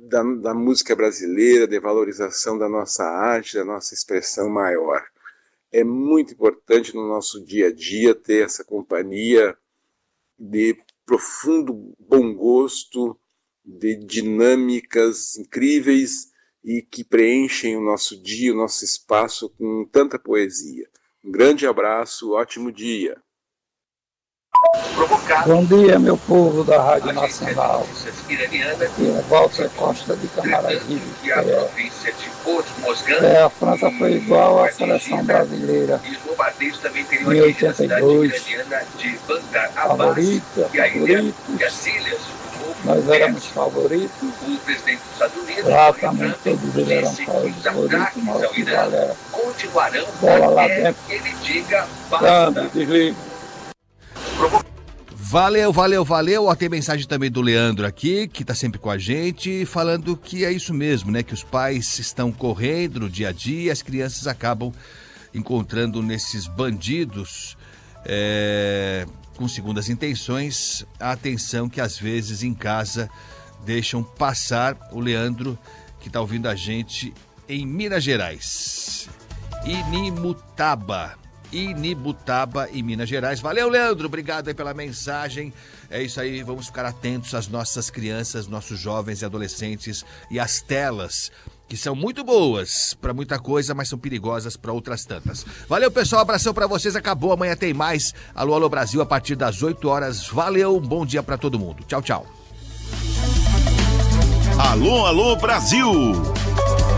da música brasileira, de valorização da nossa arte, da nossa expressão maior. É muito importante no nosso dia a dia ter essa companhia de profundo bom gosto, de dinâmicas incríveis e que preenchem o nosso dia, o nosso espaço com tanta poesia. Um grande abraço, ótimo dia. Bom dia, meu povo da Rádio Nacional. Aqui é Walter Costa de Camaragibe. A França foi igual à seleção brasileira em 82. Favoritos. Nós éramos favoritos. Lá também todos eles eram favoritos, mas o que vale era bola lá dentro. Câmbio, desliga. Valeu. Ó, tem mensagem também do Leandro aqui, que tá sempre com a gente, falando que é isso mesmo, né? Que os pais estão correndo no dia a dia, as crianças acabam encontrando nesses bandidos, com segundas intenções, a atenção que às vezes em casa deixam passar. O Leandro, que tá ouvindo a gente em Minas Gerais. Inibutaba, em Minas Gerais. Valeu, Leandro, obrigado aí pela mensagem. É isso aí, vamos ficar atentos às nossas crianças, nossos jovens e adolescentes e às telas, que são muito boas para muita coisa, mas são perigosas para outras tantas. Valeu, pessoal, abração para vocês, acabou, amanhã tem mais. Alô Brasil, a partir das 8 horas. Valeu, um bom dia para todo mundo. Tchau, tchau. Alô Brasil.